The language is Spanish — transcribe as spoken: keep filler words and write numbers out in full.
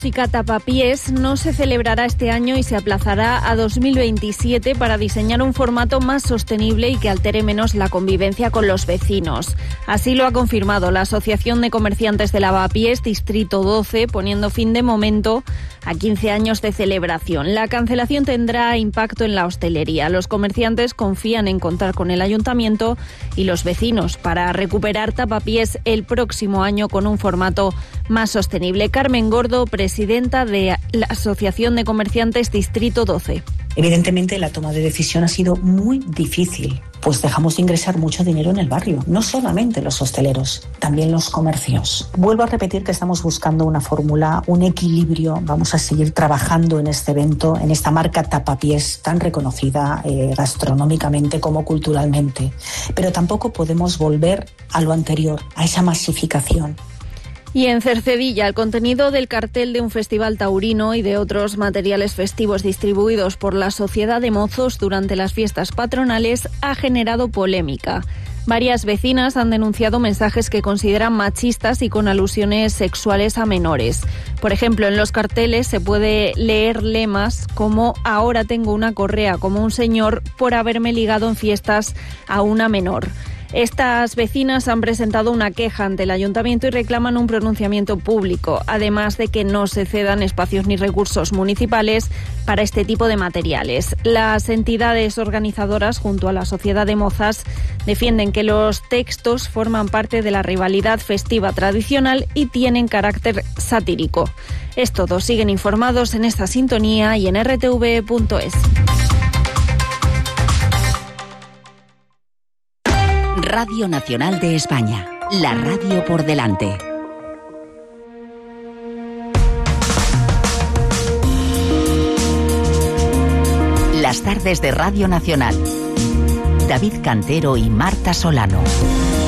música Tapapiés no se celebrará este año y se aplazará a dos mil veintisiete para diseñar un formato más sostenible y que altere menos la convivencia con los vecinos. Así lo ha confirmado la Asociación de Comerciantes de Lavapiés, Distrito doce, poniendo fin de momento a quince años de celebración. La cancelación tendrá impacto en la hostelería. Los comerciantes confían en contar con el ayuntamiento y los vecinos para recuperar Tapapiés el próximo año con un formato más sostenible. Carmen Gordo, presidenta de la Asociación de Comerciantes Distrito doce. Evidentemente la toma de decisión ha sido muy difícil, pues dejamos de ingresar mucho dinero en el barrio, no solamente los hosteleros, también los comercios. Vuelvo a repetir que estamos buscando una fórmula, un equilibrio. Vamos a seguir trabajando en este evento, en esta marca Tapapiés tan reconocida eh, gastronómicamente como culturalmente, pero tampoco podemos volver a lo anterior, a esa masificación. Y en Cercedilla, el contenido del cartel de un festival taurino y de otros materiales festivos distribuidos por la Sociedad de Mozos durante las fiestas patronales ha generado polémica. Varias vecinas han denunciado mensajes que consideran machistas y con alusiones sexuales a menores. Por ejemplo, en los carteles se puede leer lemas como «Ahora tengo una correa como un señor por haberme ligado en fiestas a una menor». Estas vecinas han presentado una queja ante el ayuntamiento y reclaman un pronunciamiento público, además de que no se cedan espacios ni recursos municipales para este tipo de materiales. Las entidades organizadoras, junto a la Sociedad de Mozas, defienden que los textos forman parte de la rivalidad festiva tradicional y tienen carácter satírico. Es todo. Siguen informados en esta sintonía y en r t v punto es. Radio Nacional de España, la radio por delante. Las tardes de Radio Nacional. David Cantero y Marta Solano.